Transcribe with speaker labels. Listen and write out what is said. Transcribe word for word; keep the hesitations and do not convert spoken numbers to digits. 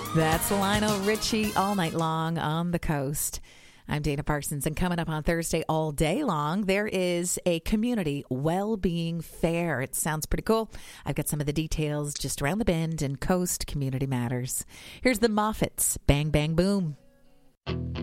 Speaker 1: That's Lionel Richie all night long on the coast. I'm Dana Parsons, and coming up on Thursday all day long, there is a community well-being fair. It sounds pretty cool. I've got some of the details just around the bend in Coast Community Matters. Here's the Moffats, Bang Bang Boom.